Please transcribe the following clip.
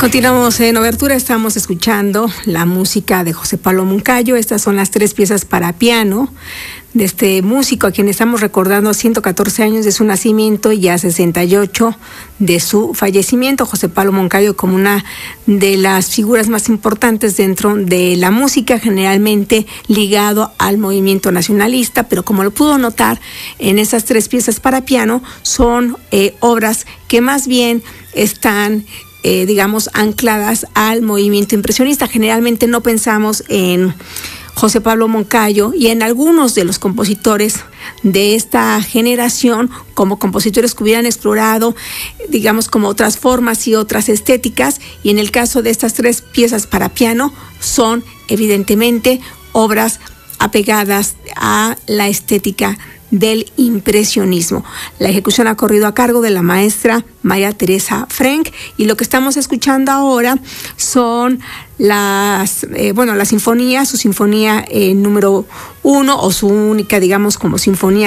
Continuamos en Obertura, estamos escuchando la música de José Pablo Moncayo. Estas son las 3 piezas para piano de este músico a quien estamos recordando 114 años de su nacimiento y ya 68 de su fallecimiento. José Pablo Moncayo como una de las figuras más importantes dentro de la música, generalmente ligado al movimiento nacionalista, pero como lo pudo notar en esas 3 piezas para piano, son obras que más bien están digamos, ancladas al movimiento impresionista. Generalmente no pensamos en José Pablo Moncayo y en algunos de los compositores de esta generación como compositores que hubieran explorado, digamos, como otras formas y otras estéticas, y en el caso de estas 3 piezas para piano son evidentemente obras apegadas a la estética del impresionismo. La ejecución ha corrido a cargo de la maestra María Teresa Frank, y lo que estamos escuchando ahora son la sinfonía, su sinfonía número 1 o su única, digamos, como sinfonía